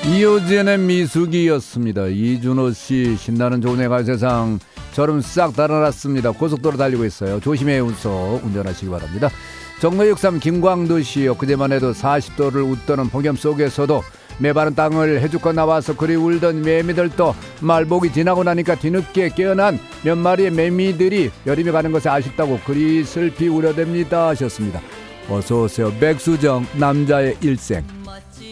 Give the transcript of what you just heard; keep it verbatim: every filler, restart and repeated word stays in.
이효진의 미숙이였습니다. 이준호씨 신나는 좋은 해가 세상 저름 싹 달아났습니다. 고속도로 달리고 있어요. 조심해 운서 운전하시기 바랍니다. 정로육삼 김광도씨요. 그제만 해도 사십 도를 웃도는 폭염 속에서도 메바른 땅을 해주고 나와서 그리 울던 매미들도 말복이 지나고 나니까 뒤늦게 깨어난 몇 마리의 매미들이 여름이 가는 것에 아쉽다고 그리 슬피 우려됩니다 하셨습니다. 어서오세요. 백수정 남자의 일생.